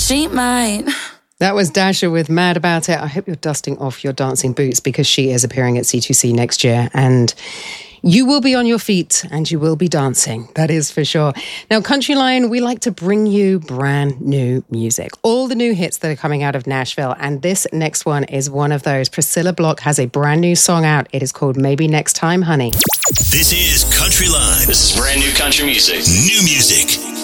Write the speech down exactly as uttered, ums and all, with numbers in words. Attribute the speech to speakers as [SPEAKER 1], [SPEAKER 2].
[SPEAKER 1] she might.
[SPEAKER 2] That was Dasha with Mad About It. I hope you're dusting off your dancing boots because she is appearing at C two C next year and you will be on your feet and you will be dancing. That is for sure. Now, Countryline, we like to bring you brand new music. All the new hits that are coming out of Nashville. And this next one is one of those. Priscilla Block has a brand new song out. It is called Maybe Next Time, Honey.
[SPEAKER 3] This is Countryline.
[SPEAKER 4] This is brand new country music.
[SPEAKER 3] New music.